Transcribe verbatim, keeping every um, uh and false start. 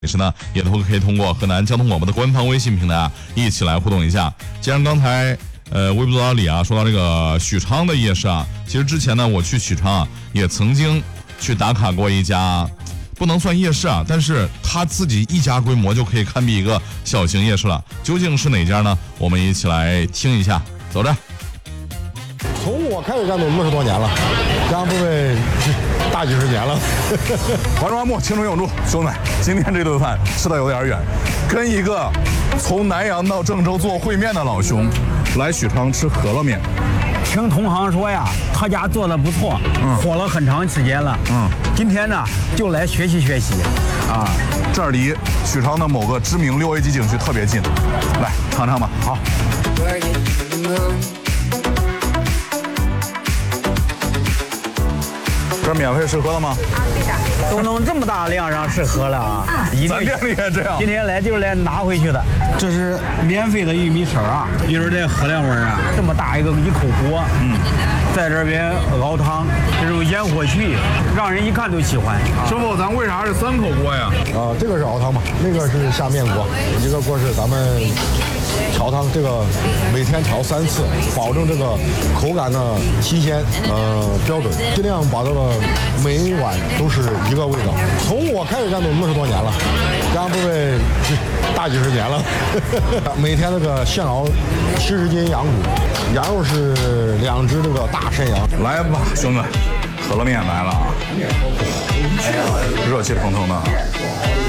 也是呢，也都可以通过河南交通广播的官方微信平台啊，一起来互动一下。既然刚才呃微博老李啊说到这个许昌的夜市啊，其实之前呢我去许昌啊，也曾经去打卡过一家，不能算夜市啊，但是他自己一家规模就可以堪比一个小型夜市了。究竟是哪家呢？我们一起来听一下，走着。 从我开始干都二十多年了，干部位大几十年了。 环中万木，青春永驻，兄弟们，今天这顿饭吃的有点远，跟一个从南阳到郑州做烩面的老兄来许昌吃饸饹面。 听同行说呀，他家做的不错，嗯，火了很长时间了，嗯，今天呢就来学习学习， 啊，这儿离许昌的某个知名六 A 级景区特别近，来尝尝吧。好。这免费试喝了吗？ 啊，对的，都能这么大量上试喝了啊！ 咱店里也这样。 今天来就是来拿回去的。这是免费的玉米糍啊，一会儿这饸饹味啊，这么大一个一口锅，嗯，在这边熬汤，这种烟火气，让人一看都喜欢。 师傅，咱为啥是三口锅呀？ 啊，这个是熬汤嘛，那个是下面锅，一个锅是咱们调汤，这个每天调三次，保证这个口感的新鲜，呃，标准，尽量把这个每一碗都是一个味道。从我开始干都二十多年了，干部位大几十年了。每天这个现熬七十斤羊骨，羊肉是两只这个大山羊。 来吧，兄弟，饸饹面来了啊！热气腾腾的。